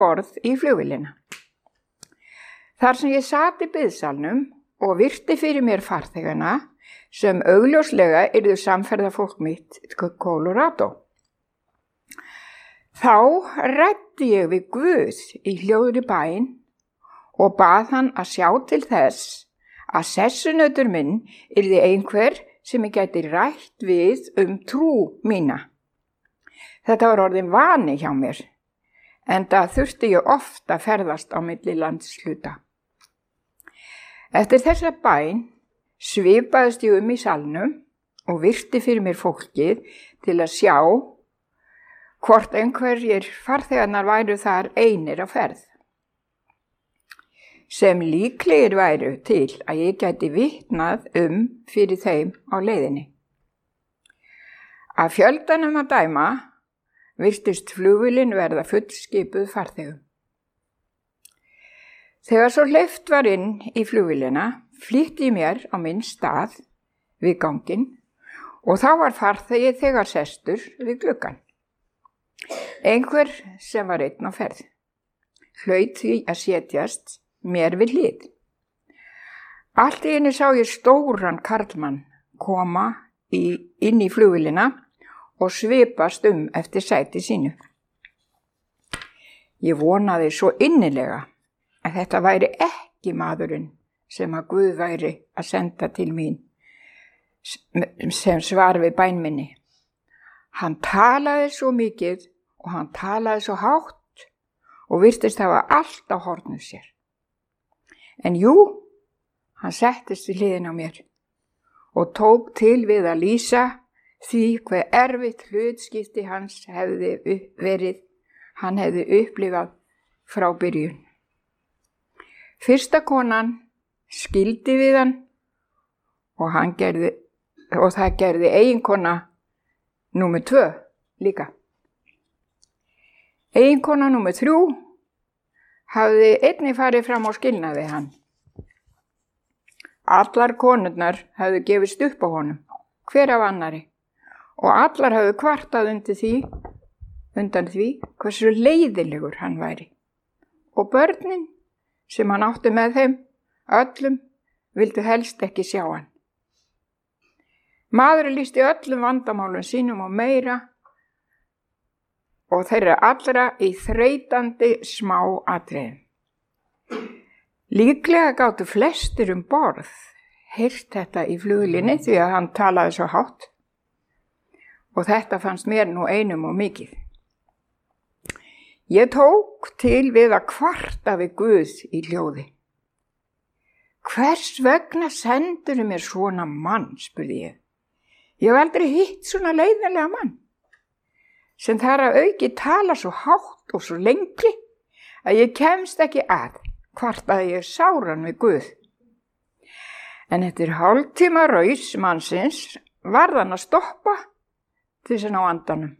borð í flugvélina. Þar sem ég sat í biðsalnum og virti fyrir mér farþegana sem augljóslega yrðu samferðafólk mitt til Colorado. Þá ræddi ég við Guð í hljóðri bæn og bað hann að sjá til þess að sessunautur minn yrði einhver sem ég gæti rætt við trú mína. Þetta var orðin vani hjá mér, enda þurfti ég oft að ferðast á milli landshluta. Eftir þessa bæn svipaðist ég í salnum og virti fyrir mér fólkið til að sjá hvort einhverjir farþegarnar væru þar einir á ferð, sem líklegir væru til að ég gæti vitnað fyrir þeim á leiðinni. Af fjöldanum að dæma virtist flugvélin verða fullskipuð farþegum. Þegar svo hleypt var inn í flugvélina, flýtti ég mér á minn stað við ganginn og þá var farþegi þegar sestur við gluggann. Einhver sem var einn á ferð hlaut því að setjast mér við hlið. Allt í einu sá ég stóran karlmann koma inn í flugvélina og svipast eftir sæti sínu. Ég vonaði svo innilega að þetta væri ekki maðurinn sem að Guð væri að senda til mín sem svar við bæn minni. Hann talaði svo mikið og hann talaði svo hátt og virtist hafa allt á hornum sér. En jú, hann settist við hliðina á mér og tók til við að lýsa því hve erfitt hlutskipti hans hefði hann hefði upplifað frá byrjun. Fyrsta konan skildi við hann og það gerði eiginkona númer 2 líka. Eiginkona númer 3 hafði einnig farið fram á skilnaði hann. Allar konurnar hafði gefist upp á honum, hver af annari, og allar hafði kvartað undan því hversu leiðilegur hann væri. Og börnin sem hann átti með þeim, öllum, vildu helst ekki sjá hann. Maðurinn lýsti öllum vandamálum sínum og meira og þeirra allra í þreytandi smá atriðum. Líklega gátu flestir borð heyrt þetta í flugvélinni því að hann talaði svo hátt og þetta fannst mér nú einum og mikið. Ég tók til við að kvarta við Guð í hljóði. Hvers vegna sendurðu mér svona mann, spurði ég. Ég hef aldrei hitt svona leiðinlega mann, sem þar að auki tala svo hátt og svo lengi að ég kemst ekki að, kvartaði ég sáran við Guð. En eftir hálftíma raus mannsins varð hann að stoppa til þess að ná andanum.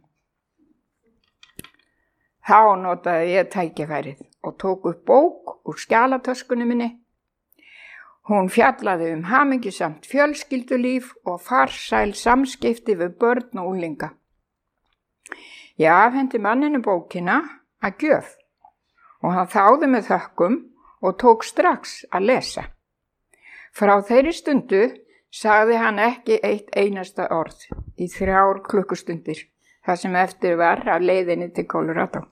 Þá notaði ég tækifærið og tók upp bók úr skjalatöskunni minni. Hún fjallaði hamingjusamt fjölskyldulíf og farsæl samskipti við börn og unglinga. Ég afhenti manninu bókina að gjöf og hann þáði með þökkum og tók strax að lesa. Frá þeirri stundu sagði hann ekki eitt einasta orð í 3 klukkustundir, það sem eftir var af leiðinni til Colorado.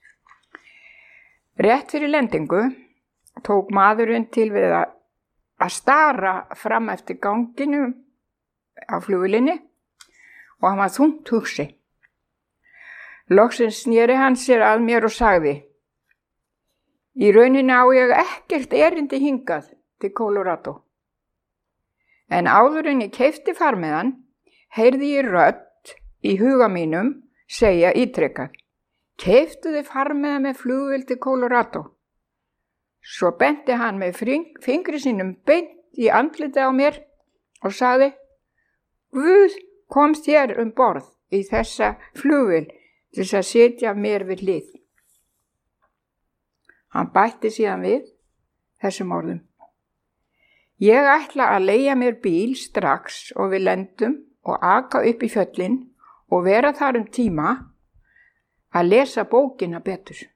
Rétt fyrir lendingu tók maðurinn til við að stara fram eftir ganginu á flugvélinni og hann var þungt hugsi. Loksins sneri hann sér að mér og sagði: Í rauninni á ég ekkert erindi hingað til Colorado. En áður en ég keypti farmiðann, heyrði ég rödd í huga mínum segja ítrekað: Keyptu þið farmiða með flugvél til Colorado? Svo benti hann með fingri sínum beint í andlitið á mér og sagði: Guð komst hér borð í þessa flugvél til þess að setja mér við hlið. Hann bætti síðan við þessum orðum: Ég ætla að leigja mér bíl strax og við lendum og aka upp í fjöllin og vera þar tíma að lesa bókina betur.